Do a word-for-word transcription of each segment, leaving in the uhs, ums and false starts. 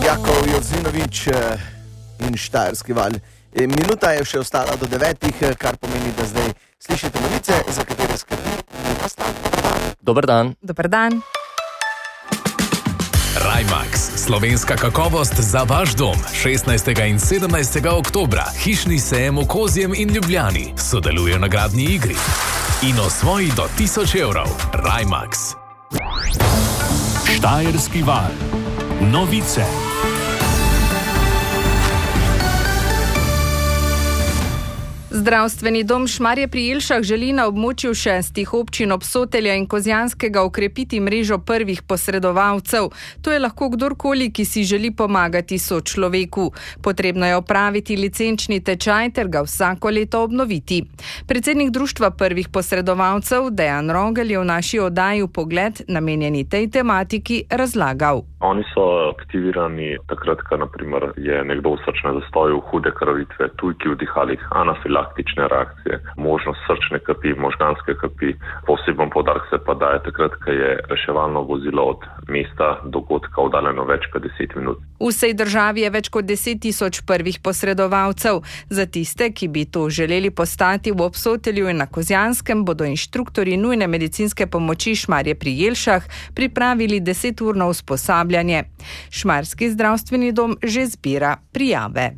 Jakov Jozinovič in Štajerski val. Minuta je še ostala do devetih, kar pomeni, da zdaj slišite novice, za katere skrbi. Dober dan. Dober dan. Rajmax, slovenska kakovost za vaš dom. šestnajstega in sedemnajstega oktobra, hišni sejem v Kozjem in Ljubljani. Sodeluje v nagradni igri. In osvoji do tisoč evrov. Rajmax. Štajerski val. Novice. Zdravstveni dom Šmarje pri Jelšah želi na območju šestih občin Obsotelja in Kozjanskega ukrepiti mrežo prvih posredovalcev. To je lahko kdorkoli, ki si želi pomagati sočloveku. Potrebno je opraviti licenčni tečaj ter ga vsako leto obnoviti. Predsednik društva prvih posredovalcev Dejan Rogel je v naši oddaji Pogled, namenjeni tej tematiki, razlagal. Oni so aktivirani takrat, ko naprimer je nekdo v srčnem zastoju, hude krvavitve, tujki v dihalih, anafilaktične reakcije, možnost srčne kapi, možganske kapi. Poseben poudarek se pa daje takrat, ko je reševalno vozilo od mesta dogodka oddaljeno več kot deset minut. V vsej državi je več kot deset tisoč prvih posredovalcev. Za tiste, ki bi to želeli postati v Obsotelju in na Kozjanskem, bodo inštruktorji nujne medicinske pomoči Šmarje pri Jelšah pripravili deseturno usposabljanje. Šmarski zdravstveni dom že zbira prijave.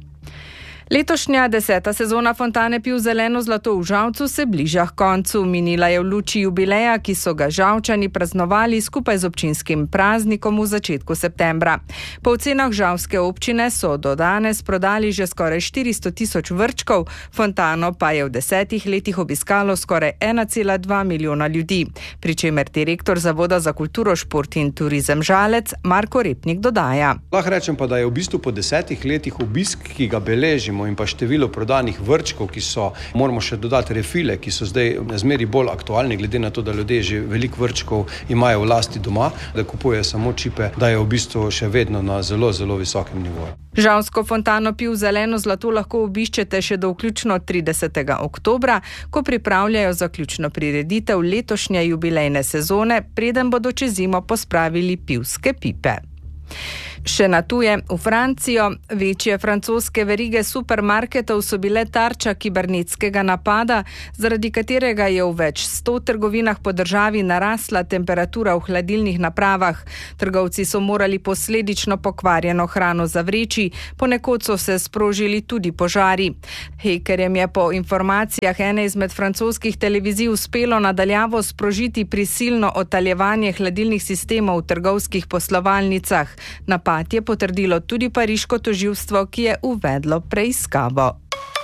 Letošnja deseta sezona Fontane Piv zeleno zlato v Žalcu se bliža k koncu. Minila je v luči jubileja, ki so ga Žalčani praznovali skupaj z občinskim praznikom v začetku septembra. Po ocenah žalske občine so do danes prodali že skoraj štiristo tisoč vrčkov, fontano pa je v desetih letih obiskalo skoraj ena cela dva milijona ljudi. Pričemer direktor Zavoda za kulturo, šport in turizem Žalec Marko Repnik dodaja. Lahko rečem pa, da je v bistvu po desetih letih obisk, ki ga beležimo, in pa število prodanih vrčkov, ki so, moramo še dodati refile, ki so zdaj zmeri bolj aktualni, glede na to, da ljudje že veliko vrčkov imajo v lasti doma, da kupujejo samo čipe, da je v bistvu še vedno na zelo, zelo visokem nivoju. Žalsko fontano Piv zeleno zlato lahko obiščete še do vključno tridesetega oktobra, ko pripravljajo zaključno prireditev letošnje jubilejne sezone, preden bodo čez zimo pospravili pivske pipe. Še na tuje, v Francijo, večje francoske verige supermarketov so bile tarča kibernetskega napada, zaradi katerega je v več sto trgovinah po državi narasla temperatura v hladilnih napravah. Trgovci so morali posledično pokvarjeno hrano zavreči, ponekod so se sprožili tudi požari. Hekerjem je po informacijah ene izmed francoskih televizij uspelo nadaljavo sprožiti prisilno oddaljevanje hladilnih sistemov v trgovskih poslovalnicah. Napad je potrdilo tudi pariško tožilstvo, ki je uvedlo preiskavo.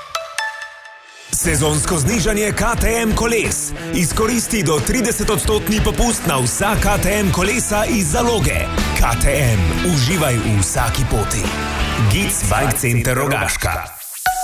Sezonsko znižanje K T M koles. Izkoristi do trideset odstotni popust na vsa K T M kolesa iz zaloge. K T M. Uživaj v vsaki poti. Gic Bike Center Rogaška.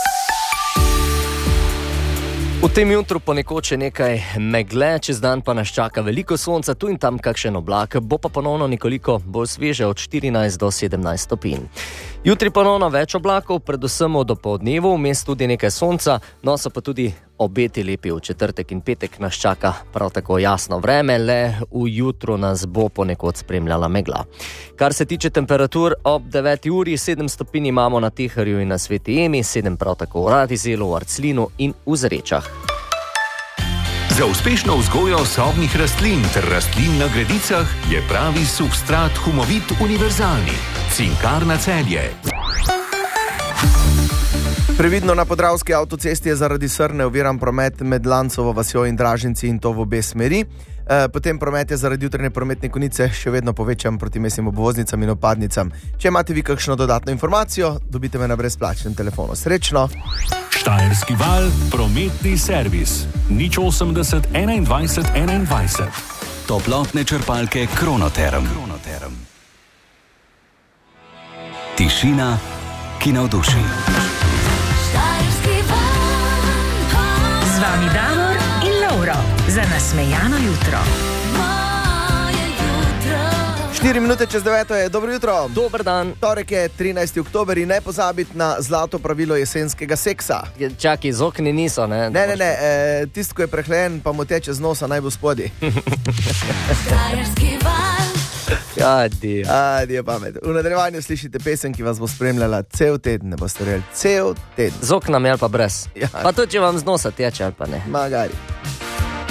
V tem jutru ponekod še nekaj megle, čez dan pa nas čaka veliko sonca, tu in tam kakšen oblak, bo pa ponovno nekoliko bolj sveže od štirinajst do sedemnajst stopinj. Jutri ponovno več oblakov, predvsem v dopoldnevu, vmes tudi nekaj sonca, no so pa tudi obeti lepi. V četrtek in petek nas čaka prav tako jasno vreme, le v jutru nas bo ponekod spremljala megla. Kar se tiče temperatur, ob deveti uri sedem stopinj imamo na Teharju in na Sveti Emi, sedem prav tako v Radizelu, v Arclinu in v Zrečah. Za uspešno vzgojo sobnih rastlin ter rastlin na gredicah je pravi substrat Humovit univerzalni. Cinkarna Celje. Previdno na Podravski avtocesti je zaradi srne oviran promet med Lancovo vasjo in Draženci in to v obe smeri. E, potem promet je zaradi jutranje prometne konice še vedno povečan proti mestnim obvoznicam in opadnicam. Če imate vi kakšno dodatno informacijo, dobite me na brezplačnem telefonu. Srečno! Štajerski val, prometni servis. nič osemdeset enaindvajset enaindvajset. Toplotne črpalke Kronoterm. Kronoterm. Tišina, ki navduši. Z vami Davor in Lauro za nasmejano jutro. štiri minute čez deveto je. Dobro jutro. Dober dan. Torek je trinajsti oktober in ne pozabiti na zlato pravilo jesenskega seksa. Čaki, z okni niso, ne? Ne, ne, ne. E, tisto, ko je prehlajen, pa mu teče z nosa, naj bo spodaj. Adijo. Adijo pamet. V nadaljevanju slišite pesem, ki vas bo spremljala cel teden, ne boste rejali cel teden. Z oknami ali pa brez. Ja. Pa tudi, če vam z nosa teče ali pa ne. Magari.